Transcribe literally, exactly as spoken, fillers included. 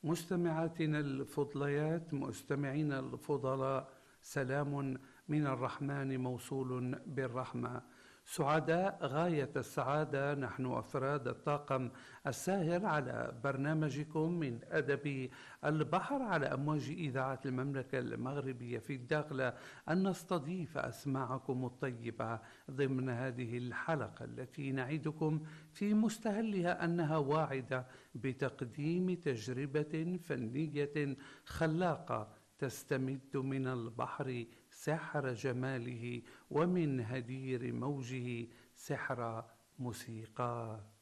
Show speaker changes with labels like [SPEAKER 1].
[SPEAKER 1] مستمعاتنا الفضليات، مستمعينا الفضلاء، سلام من الرحمن موصول بالرحمة. سعداء غاية السعادة نحن أفراد الطاقم الساهر على برنامجكم من أدب البحر على أمواج إذاعة المملكة المغربية في الداخلة، أن نستضيف أسماعكم الطيبة ضمن هذه الحلقة التي نعدكم في مستهلها أنها واعدة بتقديم تجربة فنية خلاقة تستمد من البحر سحر جماله ومن هدير موجه سحر موسيقى.